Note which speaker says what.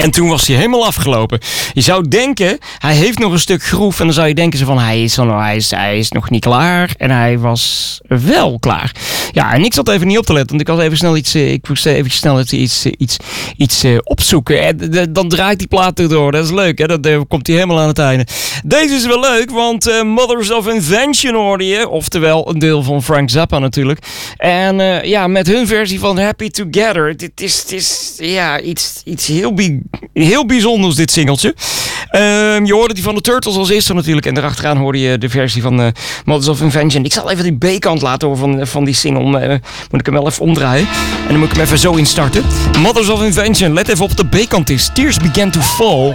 Speaker 1: En toen was hij helemaal afgelopen. Je zou denken, hij heeft nog een stuk groef. En dan zou je denken van, hij is nog niet klaar. En hij was wel klaar. Ja, en ik zat even niet op te letten. Want ik was even snel ik moest even snel iets opzoeken. En dan draait die plaat erdoor. Dat is leuk, hè? Dan komt hij helemaal aan het einde. Deze is wel leuk, want Mothers of Invention hoorde je. Oftewel, een deel van Frank Zappa natuurlijk. En met hun versie van Happy Together. Het is iets heel bijzonders, dit singeltje. Je hoorde die van de Turtles als eerste natuurlijk. En daarachteraan hoorde je de versie van Mothers of Invention. Ik zal even die B-kant laten horen van die single. Moet ik hem wel even omdraaien. En dan moet ik hem even zo instarten. Mothers of Invention. Let even op, de B-kant is Tears Began to Fall.